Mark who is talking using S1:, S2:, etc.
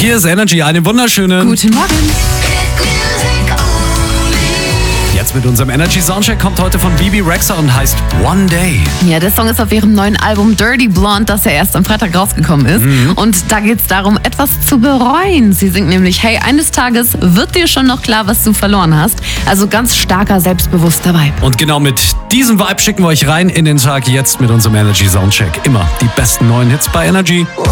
S1: Hier ist Energy, einen wunderschönen.
S2: Guten Morgen.
S1: Jetzt mit unserem Energy Soundcheck kommt heute von Bibi Rexha und heißt One Day.
S2: Ja, der Song ist auf ihrem neuen Album Dirty Blonde, das ja erst am Freitag rausgekommen ist. Und da geht es darum, etwas zu bereuen. Sie singt nämlich, hey, eines Tages wird dir schon noch klar, was du verloren hast. Also ganz starker, selbstbewusster Vibe.
S1: Und genau mit diesem Vibe schicken wir euch rein in den Tag jetzt mit unserem Energy Soundcheck. Immer die besten neuen Hits bei Energy.
S3: One